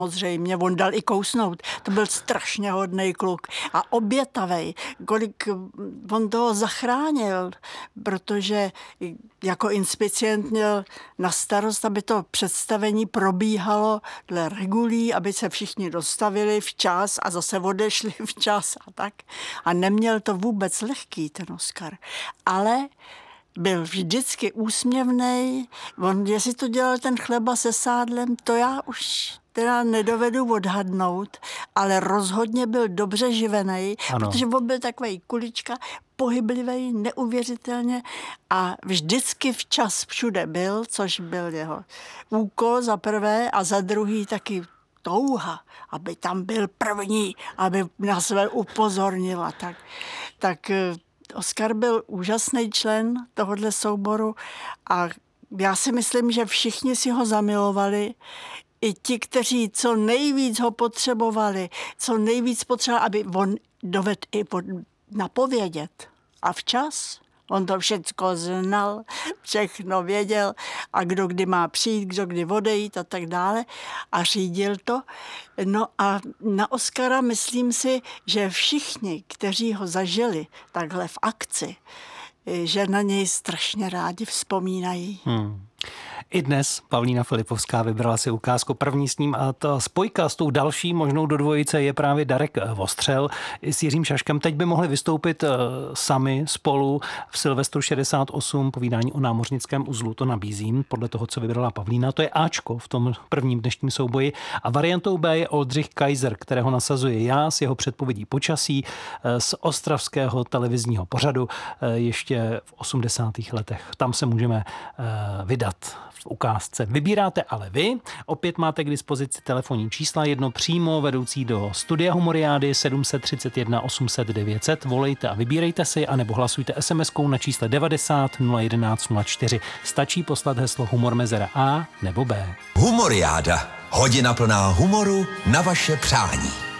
Samozřejmě, on dal i kousnout. To byl strašně hodnej kluk a obětavej. Kolik on toho zachránil, protože jako inspicient měl na starost, aby to představení probíhalo dle regulí, aby se všichni dostavili včas a zase odešli včas a tak. A neměl to vůbec lehký, ten Oskar. Ale byl vždycky úsměvnej. On, jestli to dělal ten chleba se sádlem, to já už teda nedovedu odhadnout, ale rozhodně byl dobře živenej, protože on byl takovej kulička, pohyblivý, neuvěřitelně a vždycky včas všude byl, což byl jeho úkol za prvé a za druhý taky touha, aby tam byl první, aby nás upozornil a tak. Tak Oskar byl úžasný člen tohohle souboru a já si myslím, že všichni si ho zamilovali. I ti, kteří co nejvíc ho potřebovali, aby on dovedl i napovědět. A včas. On to všecko znal, všechno věděl a kdo kdy má přijít, kdo kdy odejít a tak dále a řídil to. No a na Oskara myslím si, že všichni, kteří ho zažili takhle v akci, že na něj strašně rádi vzpomínají. I dnes Pavlína Filipovská vybrala si ukázku první s ním a ta spojka s tou další možnou do dvojice je právě Darek Vostřel s Jiřím Šaškem. Teď by mohli vystoupit sami spolu v Silvestru 68, povídání o námořnickém uzlu, to nabízím podle toho, co vybrala Pavlína. To je Ačko v tom prvním dnešním souboji a variantou B je Oldřich Kaiser, kterého nasazuje já s jeho předpovědí počasí z ostravského televizního pořadu ještě v 80. letech. Tam se můžeme vydat v ukázce. Vybíráte ale vy. Opět máte k dispozici telefonní čísla, jedno přímo vedoucí do studia Humoriády 731 800 900. Volejte a vybírejte si, anebo hlasujte SMS-kou na čísle 90 011 04. Stačí poslat heslo Humor mezera A nebo B. Humoriáda. Hodina plná humoru na vaše přání.